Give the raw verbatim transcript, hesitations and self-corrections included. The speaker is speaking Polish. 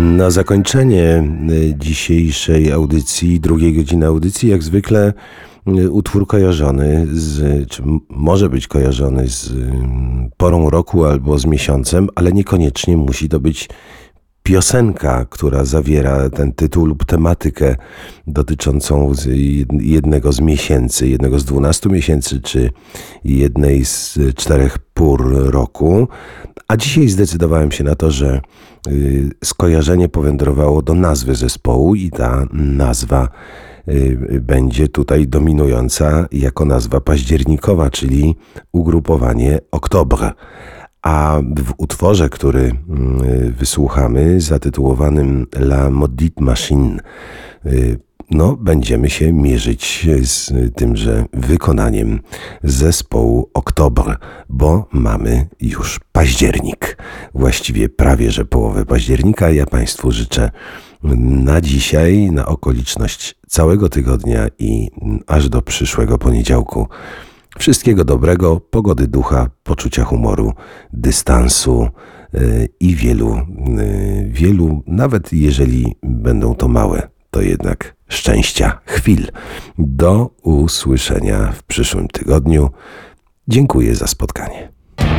Na zakończenie dzisiejszej audycji, drugiej godziny audycji, jak zwykle utwór kojarzony z, czy może być kojarzony z porą roku albo z miesiącem, ale niekoniecznie musi to być piosenka, która zawiera ten tytuł lub tematykę dotyczącą jednego z miesięcy, jednego z dwunastu miesięcy, czy jednej z czterech pór roku. A dzisiaj zdecydowałem się na to, że skojarzenie powędrowało do nazwy zespołu i ta nazwa będzie tutaj dominująca jako nazwa październikowa, czyli ugrupowanie Oktobre. A w utworze, który wysłuchamy, zatytułowanym La Maudite Machine, no, będziemy się mierzyć z tymże wykonaniem zespołu Oktobre, bo mamy już październik. Właściwie prawie, że połowę października. Ja Państwu życzę na dzisiaj, na okoliczność całego tygodnia i aż do przyszłego poniedziałku wszystkiego dobrego, pogody ducha, poczucia humoru, dystansu yy, i wielu, yy, wielu, nawet jeżeli będą to małe, to jednak szczęścia chwil. Do usłyszenia w przyszłym tygodniu. Dziękuję za spotkanie.